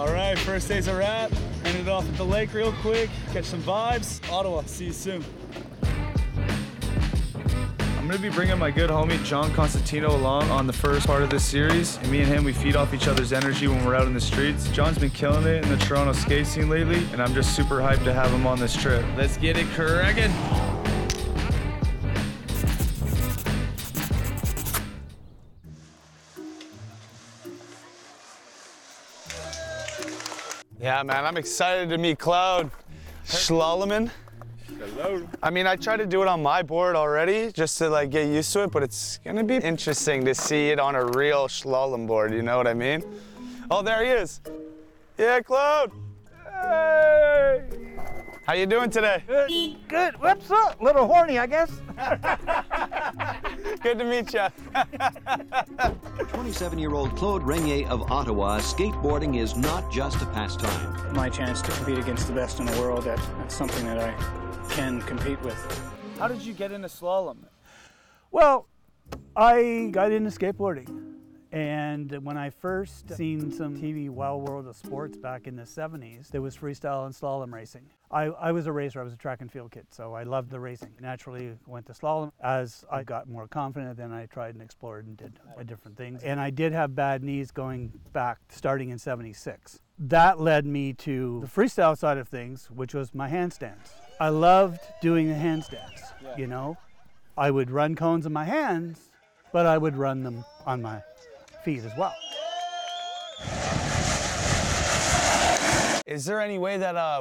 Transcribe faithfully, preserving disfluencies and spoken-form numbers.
All right, first day's a wrap. Ended off at the lake real quick, catch some vibes. Ottawa, see you soon. I'm gonna be bringing my good homie John Constantino along on the first part of this series. And me and him, we feed off each other's energy when we're out in the streets. John's been killing it in the Toronto skate scene lately, and I'm just super hyped to have him on this trip. Let's get it crackin'. Yeah, man, I'm excited to meet Cloud. Slaloming. Hello. I mean, I tried to do it on my board already, just to like get used to it, but it's gonna be interesting to see it on a real slalom board, you know what I mean? Oh, there he is. Yeah, Cloud. Hey. How you doing today? Good, good. What's up? A little horny, I guess. Good to meet you. twenty-seven-year-old Claude Renier of Ottawa, skateboarding is not just a pastime. My chance to compete against the best in the world, that, that's something that I can compete with. How did you get into slalom? Well, I got into skateboarding. And when I first seen some T V Wild World of Sports back in the seventies, there was freestyle and slalom racing. I, I was a racer, I was a track and field kid, so I loved the racing. Naturally went to slalom. As I got more confident, then I tried and explored and did different things. And I did have bad knees going back, starting in seventy-six. That led me to the freestyle side of things, which was my handstands. I loved doing the handstands, yeah. You know? I would run cones in my hands, but I would run them on my feet as well. Is there any way that uh,